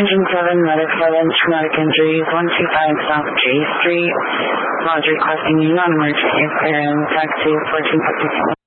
Engine 7, medic 7, traumatic injuries, 125 South J Street. Lodge requesting non-emergency clearance, taxi 1454.